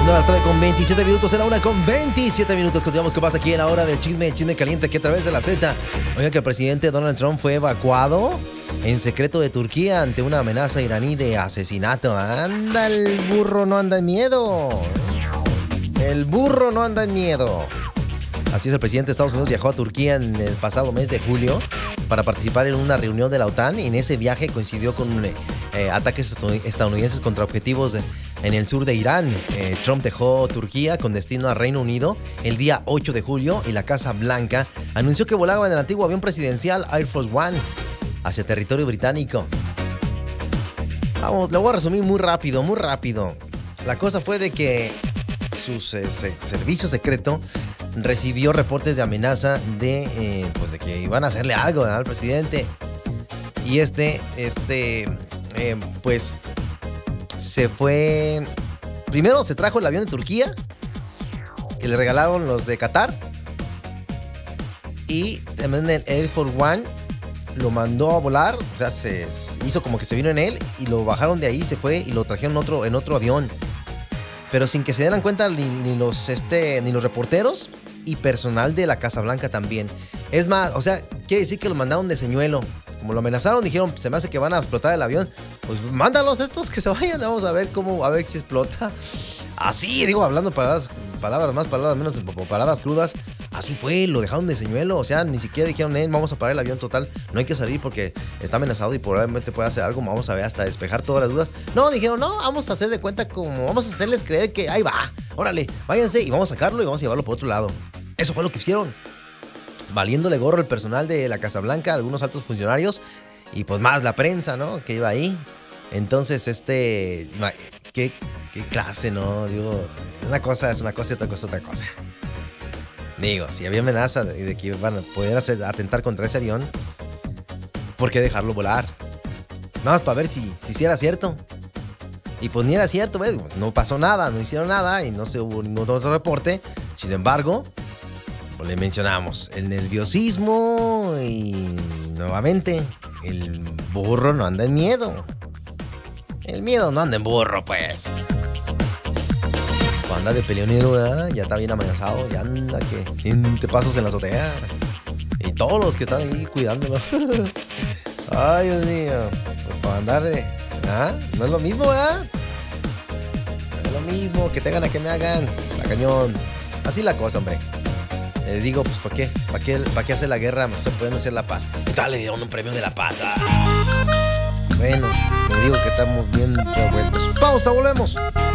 Una de la tarde con 27 minutos, era 1:27. Continuamos con más aquí en la hora del chisme, el chisme caliente aquí a través de la Z. Oiga que el presidente Donald Trump fue evacuado en secreto de Turquía ante una amenaza iraní de asesinato. Anda, el burro no anda en miedo. El burro no anda en miedo. Así es, el presidente de Estados Unidos viajó a Turquía en el pasado mes de julio para participar en una reunión de la OTAN, y en ese viaje coincidió con ataques estadounidenses contra objetivos en el sur de Irán. Trump dejó Turquía con destino a Reino Unido el día 8 de julio y la Casa Blanca anunció que volaba en el antiguo avión presidencial Air Force One hacia territorio británico. Vamos, lo voy a resumir muy rápido. La cosa fue de que su servicio secreto recibió reportes de amenaza de que iban a hacerle algo al presidente. Y se fue. Primero se trajo el avión de Turquía que le regalaron los de Qatar, y también el Air Force One lo mandó a volar. O sea, se hizo como que se vino en él y lo bajaron de ahí, se fue y lo trajeron en otro avión, pero sin que se dieran cuenta ni los reporteros y personal de la Casa Blanca también. Es más, o sea, quiere decir que lo mandaron de señuelo. Como lo amenazaron, dijeron, se me hace que van a explotar el avión. Pues mándalos estos que se vayan, vamos a ver si explota. Así, digo, hablando palabras más, palabras menos, palabras crudas. Así fue, lo dejaron de señuelo. O sea, ni siquiera dijeron, vamos a parar el avión, total, no hay que salir porque está amenazado y probablemente pueda hacer algo. Vamos a ver, hasta despejar todas las dudas. No, dijeron, no, vamos a hacer de cuenta como, vamos a hacerles creer que ahí va. Órale, váyanse y vamos a sacarlo y vamos a llevarlo por otro lado. Eso fue lo que hicieron. Valiéndole gorro el personal de la Casa Blanca, algunos altos funcionarios y pues más la prensa, ¿no? Que iba ahí. Entonces, qué clase, ¿no? Digo, una cosa es una cosa y otra cosa es otra cosa. Digo, si había amenaza de que iban a poder atentar contra ese avión, ¿por qué dejarlo volar? Nada más para ver si era cierto. Y pues ni era cierto, ¿ves? No pasó nada, no hicieron nada y no se hubo ningún otro reporte. Sin embargo, le mencionamos el nerviosismo y nuevamente el burro no anda en miedo. El miedo no anda en burro, pues. Cuando anda de peleonero, ¿verdad? Ya está bien amenazado, ya anda que 100 pasos en la azotea. Y todos los que están ahí cuidándolo. Ay, Dios mío. Pues para andar no es lo mismo, ¿verdad? No es lo mismo que tengan a que me hagan. La cañón. Así la cosa, hombre. Les digo, pues ¿para qué? ¿Para qué hacer la guerra? Se pueden hacer la paz. Y tal, le dieron un premio de la paz. Bueno, le digo que estamos bien revueltos. Pausa, volvemos.